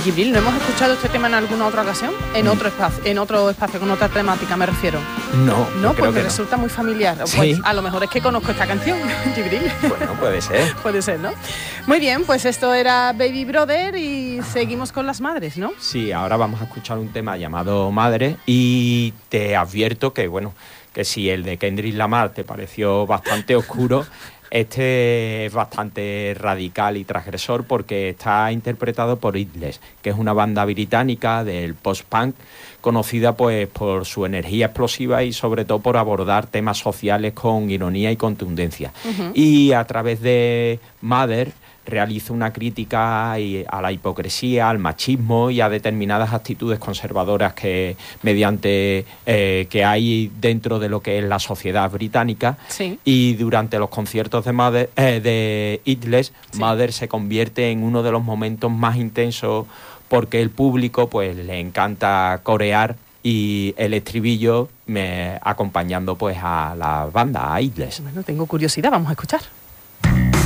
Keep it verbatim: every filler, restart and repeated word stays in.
Djibril, ¿no hemos escuchado este tema en alguna otra ocasión? En mm. otro espacio, en otro espacio, con otra temática me refiero. No, no, creo pues me que resulta no. muy familiar. ¿Sí? Pues a lo mejor es que conozco esta canción, Djibril. Bueno, puede ser. Puede ser, ¿no? Muy bien, pues esto era Baby Brother y seguimos con las madres, ¿no? Sí, ahora vamos a escuchar un tema llamado Madre y te advierto que, bueno, que si el de Kendrick Lamar te pareció bastante oscuro, este es bastante radical y transgresor porque está interpretado por Idles, que es una banda británica del post-punk conocida pues por su energía explosiva y sobre todo por abordar temas sociales con ironía y contundencia. Uh-huh. Y a través de Mother realiza una crítica a la hipocresía, al machismo y a determinadas actitudes conservadoras que mediante eh, que hay dentro de lo que es la sociedad británica. Sí. Y durante los conciertos de Mother, eh, de Idles, sí. Mother se convierte en uno de los momentos más intensos porque el público pues le encanta corear y el estribillo me acompañando pues a la banda, a Idles. Bueno, tengo curiosidad, vamos a escuchar.